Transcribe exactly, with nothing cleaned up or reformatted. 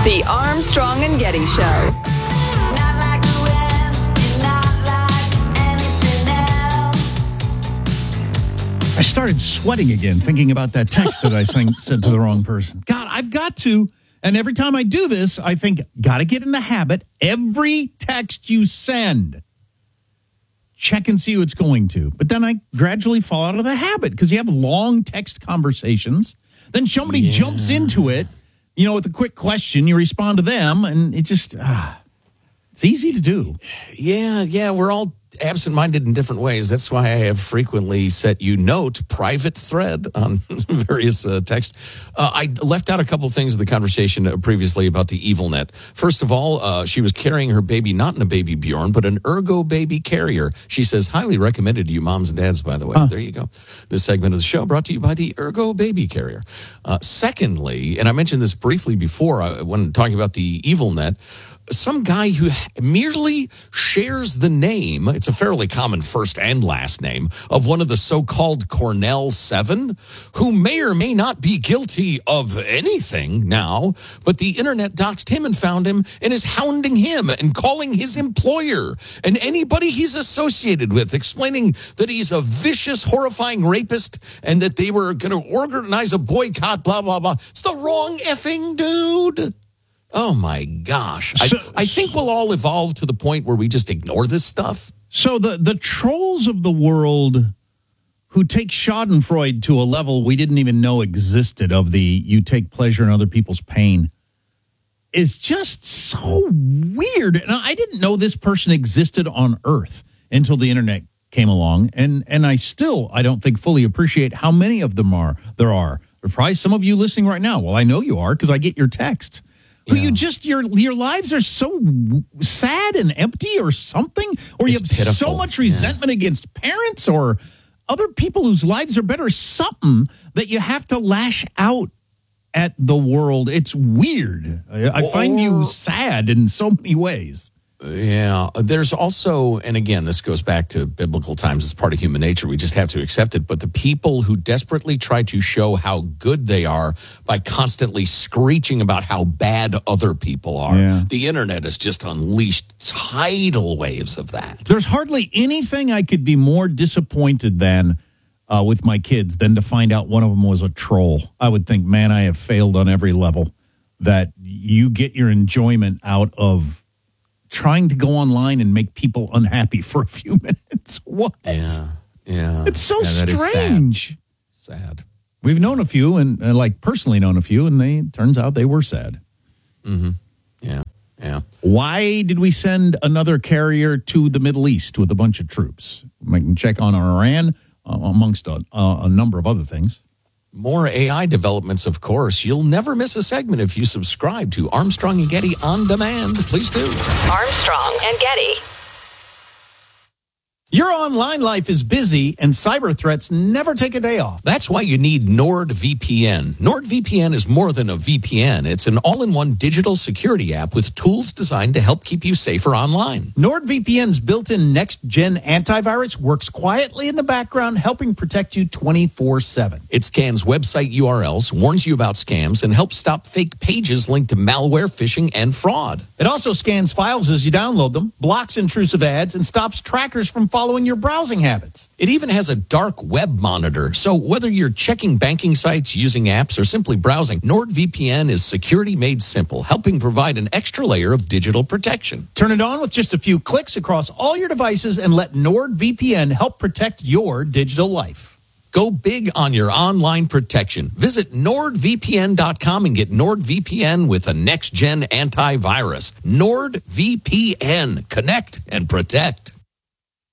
The Armstrong and Getty Show. Not like the rest, and not like anything else. I started sweating again thinking about that text that I sang, sent to the wrong person. God, I've got to. And every time I do this, I think, got to get in the habit. Every text you send, check and see who it's going to. But then I gradually fall out of the habit because you have long text conversations. Then somebody Yeah. jumps into it, you know, with a quick question. You respond to them, and it just, ah, it's easy to do. Yeah, yeah, we're all absent-minded in different ways. That's why I have frequently set you note private thread on various uh, texts. Uh, I left out a couple things of the conversation uh, previously about the EvilNet. First of all, uh, she was carrying her baby not in a baby Bjorn, but an Ergo baby carrier. She says, highly recommended to you moms and dads, by the way. Huh. There you go. This segment of the show brought to you by the Ergo baby carrier. Uh, secondly, and I mentioned this briefly before uh, when talking about the EvilNet, some guy who merely shares the name, it's a fairly common first and last name, of one of the so-called Cornell Seven, who may or may not be guilty of anything now, but the internet doxed him and found him and is hounding him and calling his employer and anybody he's associated with, explaining that he's a vicious, horrifying rapist and that they were going to organize a boycott, blah, blah, blah. It's the wrong effing dude. Oh, my gosh. So, I, I think we'll all evolve to the point where we just ignore this stuff. So the, the trolls of the world who take Schadenfreude to a level we didn't even know existed of the you take pleasure in other people's pain is just so weird. And I didn't know this person existed on Earth until the internet came along. And, and I still, I don't think, fully appreciate how many of them are there are. There are probably some of you listening right now. Well, I know you are because I get your texts. Who Yeah. you just, your your lives are so sad and empty or something, or you It's have so pitiful. much resentment Yeah. against parents or other people whose lives are better, something that you have to lash out at the world. It's weird. I, I find you Or- sad in so many ways. Yeah. There's also, and again, this goes back to biblical times. It's part of human nature. We just have to accept it. But the people who desperately try to show how good they are by constantly screeching about how bad other people are. Yeah. The internet has just unleashed tidal waves of that. There's hardly anything I could be more disappointed than uh, with my kids than to find out one of them was a troll. I would think, man, I have failed on every level. That you get your enjoyment out of trying to go online and make people unhappy for a few minutes. What? Yeah. Yeah. It's so Yeah, that is sad. strange. Sad. We've known a few, and uh, like personally known a few, and they turns out they were sad. Mm-hmm. Yeah. Yeah. Why did we send another carrier to the Middle East with a bunch of troops? We can check on Iran, uh, amongst a, uh, a number of other things. More A I developments, of course. You'll never miss a segment if you subscribe to Armstrong and Getty On Demand. Please do. Armstrong and Getty. Your online life is busy, and cyber threats never take a day off. That's why you need NordVPN. NordVPN is more than a V P N. It's an all-in-one digital security app with tools designed to help keep you safer online. NordVPN's built-in next-gen antivirus works quietly in the background, helping protect you twenty-four seven. It scans website U R Ls, warns you about scams, and helps stop fake pages linked to malware, phishing, and fraud. It also scans files as you download them, blocks intrusive ads, and stops trackers from following your browsing habits. It even has a dark web monitor, so whether you're checking banking sites, using apps, or simply browsing, NordVPN is security made simple, helping provide an extra layer of digital protection. Turn it on with just a few clicks across all your devices and let NordVPN help protect your digital life. Go big on your online protection. Visit nord V P N dot com and get NordVPN with a next-gen antivirus. NordVPN. Connect and protect.